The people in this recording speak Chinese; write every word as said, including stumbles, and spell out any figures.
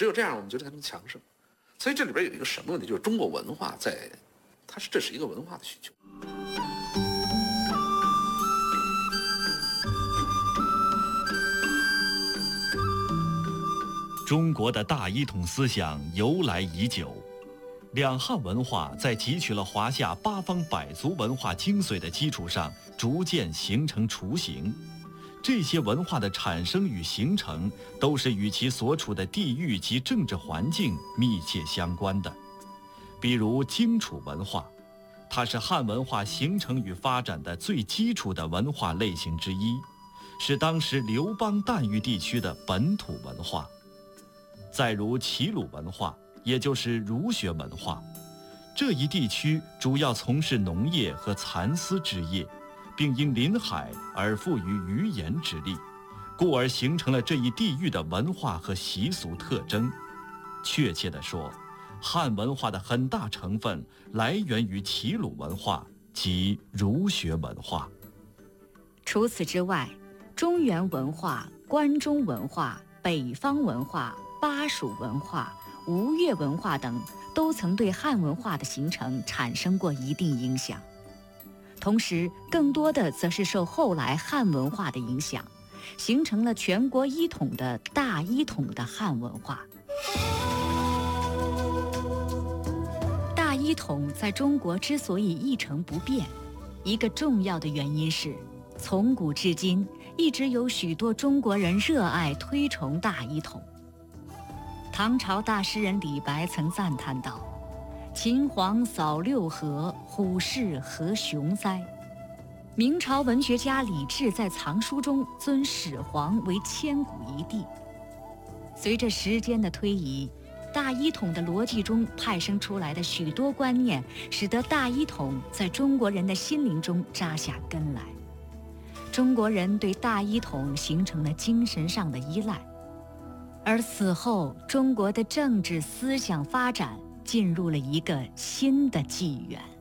只有这样，我们觉得才能强盛。所以这里边有一个什么问题，就是中国文化在，它是这是一个文化的需求。 中国的大一统思想由来已久，两汉文化在汲取了华夏八方百族文化精髓的基础上，逐渐形成雏形。这些文化的产生与形成，都是与其所处的地域及政治环境密切相关的。比如荆楚文化，它是汉文化形成与发展的最基础的文化类型之一，是当时刘邦诞育地区的本土文化。再如齐鲁文化，也就是儒学文化，这一地区主要从事农业和蚕丝织业，并因临海而富于渔盐之力，故而形成了这一地域的文化和习俗特征。确切地说，汉文化的很大成分来源于齐鲁文化及儒学文化。 除此之外，中原文化、关中文化、北方文化、巴蜀文化、吴越文化等都曾对汉文化的形成产生过一定影响。同时，更多的则是受后来汉文化的影响，形成了全国一统的大一统的汉文化。大一统在中国之所以一成不变，一个重要的原因是，从古至今一直有许多中国人热爱推崇大一统。唐朝大诗人李白曾赞叹道：“秦皇扫六合，虎视何雄哉。”明朝文学家李治在藏书中尊始皇为千古一帝。随着时间的推移，大一统的逻辑中派生出来的许多观念，使得大一统在中国人的心灵中扎下根来。中国人对大一统形成了精神上的依赖。而此后，中国的政治思想发展进入了一个新的纪元。